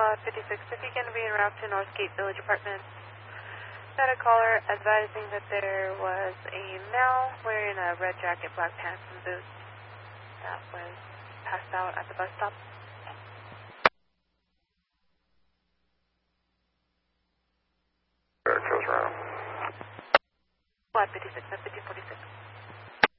Squad 56, if you can be en route to Northgate Village Apartments. Got a caller advising that there was a male wearing a red jacket, black pants, and boots that was passed out at the bus stop. Goes around. Squad 56, 5046.